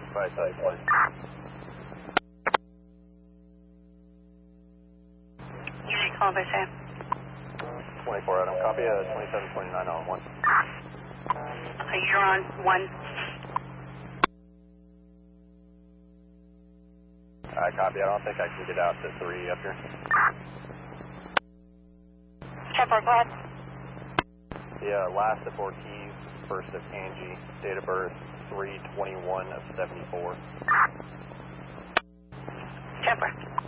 Right, plane. Unit Columbus, Sam. 24 Adam, copy 2729 on 1. You're on 1. Copy, I don't think I can get out to 3 up here. Trevor, go ahead. Yeah, last of 4 keys, first of Angie, date of birth 3/21 of 74. Trevor.